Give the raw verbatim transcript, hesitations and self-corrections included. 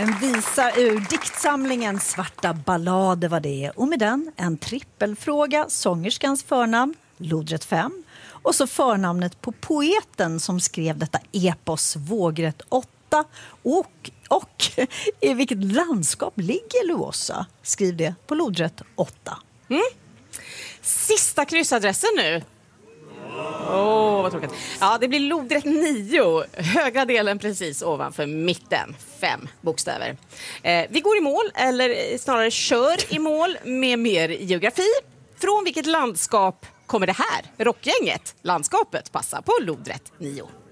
En visa ur diktsamlingen Svarta ballader var det. Och med den en trippelfråga, sångerskans förnamn, lodrätt fem. Och så förnamnet på poeten som skrev detta epos, vågrätt åtta. Och, och i vilket landskap ligger Luossa? Skriv det på lodrätt åtta. Mm. Sista kryssadressen nu. Åh, oh, vad tråkigt. Ja, det blir lodrätt nio. Högra delen precis ovanför mitten. Fem bokstäver. Eh, vi går i mål, eller snarare kör i mål med mer geografi. Från vilket landskap kommer det här rockgänget? Landskapet passar på lodrätt nio.